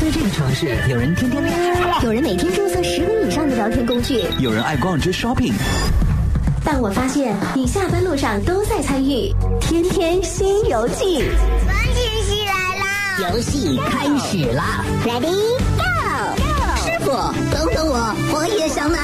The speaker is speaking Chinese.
在这个城市，有人天天恋爱， 有人每天注册10个以上的聊天工具， 有人爱逛街 shopping。 但我发现你下班路上都在参与天天新游记。 关键戏来啦！ 游戏开始啦 Ready go！ 师傅，等等我也想买。